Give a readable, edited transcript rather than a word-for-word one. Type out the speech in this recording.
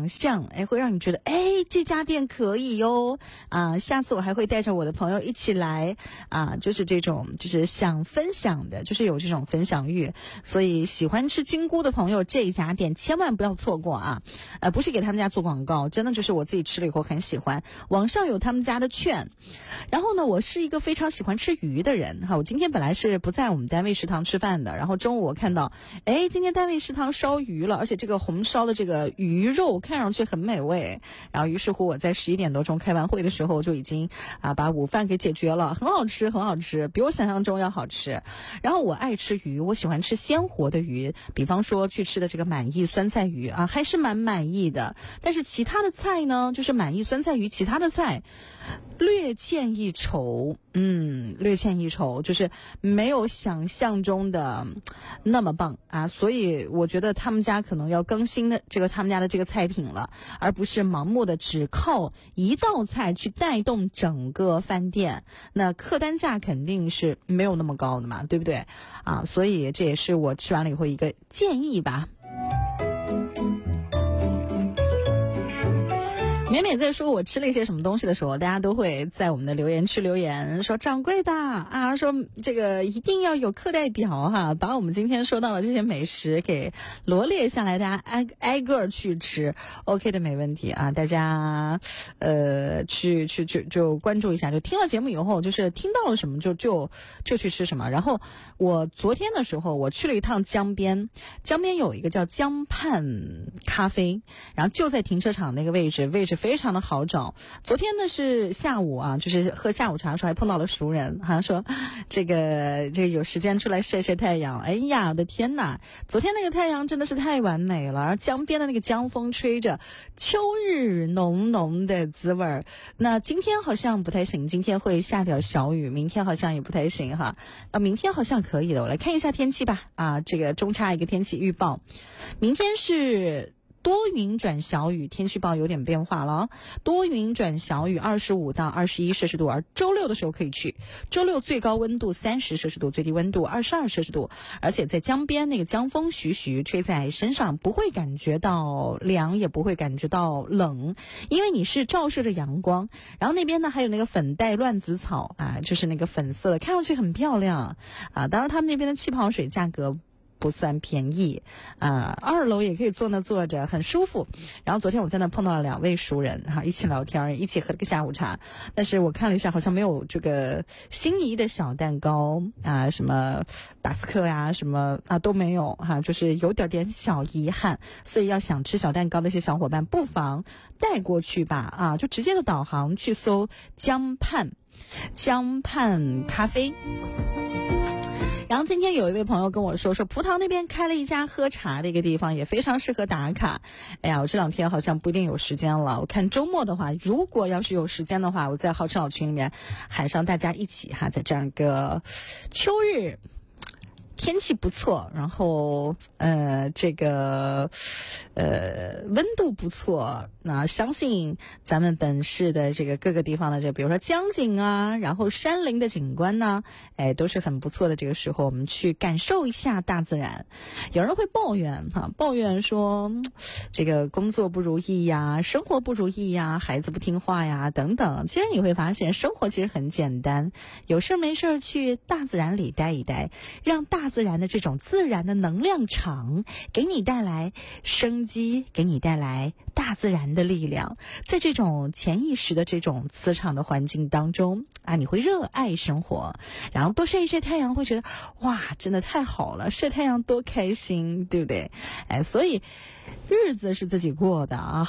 象，会让你觉得这家店可以哟下次我还会带着我的朋友一起来就是这种就是想分享的，就是有这种分享欲。所以喜欢吃菌菇的朋友，这一家店千万不要错过不是给他们家做广告，真的就是我自己吃了以后很喜欢。网上有他们家的券。然后呢，我是一个非常喜欢吃鱼的人我今天本来是不在我们单位食堂吃饭的，然后中午我看到今天单位食堂烧鱼了，而且这个红烧的这个鱼肉看上去很美味，然后于是乎我在11点多钟开完会的时候就已经把午饭给解决了，很好吃很好吃，比我想象中要好吃。然后我爱吃鱼，我喜欢吃鲜活的鱼，比方说去吃的这个满意酸菜鱼还是蛮满意的。但是其他的菜呢，就是满意酸菜鱼，其他的菜略欠一筹，略欠一筹，就是没有想象中的那么棒所以我觉得他们家可能要更新的他们家的这个菜品了，而不是盲目的只靠一道菜去带动整个饭店，那客单价肯定是没有那么高的嘛，对不对所以这也是我吃完了以后一个建议吧。每每在说我吃了一些什么东西的时候，大家都会在我们的留言区留言说掌柜的说这个一定要有课代表把我们今天说到的这些美食给罗列下来，大家挨个去吃 OK 的，没问题大家去就关注一下，就听了节目以后就是听到了什么就去吃什么。然后我昨天的时候我去了一趟江边有一个叫江畔咖啡，然后就在停车场那个位置非常的好找。昨天呢是下午就是喝下午茶的时候还碰到了熟人说这个有时间出来晒晒太阳。哎呀我的天哪，昨天那个太阳真的是太完美了，而江边的那个江风吹着，秋日浓浓的滋味。那今天好像不太行，今天会下点小雨，明天好像也不太行明天好像可以的，我来看一下天气吧这个中插一个天气预报。明天是多云转小雨，天气预报有点变化了多云转小雨，25到21摄氏度，而周六的时候可以去，周六最高温度30摄氏度，最低温度22摄氏度，而且在江边那个江风徐徐吹在身上，不会感觉到凉，也不会感觉到冷，因为你是照射着阳光。然后那边呢还有那个粉黛乱子草就是那个粉色的，看上去很漂亮当然他们那边的气泡水价格不算便宜2楼也可以坐着很舒服。然后昨天我在那碰到了2位熟人一起聊天，一起喝了个下午茶，但是我看了一下好像没有这个心仪的小蛋糕什么巴斯克什么都没有就是有点小遗憾。所以要想吃小蛋糕的一些小伙伴不妨带过去吧就直接的导航去搜江畔咖啡。然后今天有一位朋友跟我说葡萄那边开了一家喝茶的一个地方，也非常适合打卡。哎呀，我这2天好像不一定有时间了，我看周末的话，如果要是有时间的话，我在好吃好群里面喊上大家一起在这样一个秋日天气不错，然后这个温度不错，那相信咱们本市的这个各个地方的比如说江景然后山林的景观呢都是很不错的。这个时候我们去感受一下大自然。有人会抱怨说这个工作不如意生活不如意孩子不听话等等。其实你会发现生活其实很简单，有事没事去大自然里待一待，让大自然的这种自然的能量场给你带来生机，给你带来大自然的力量。在这种潜意识的这种磁场的环境当中你会热爱生活，然后多晒一晒太阳，会觉得哇真的太好了，晒太阳多开心，对不对所以日子是自己过的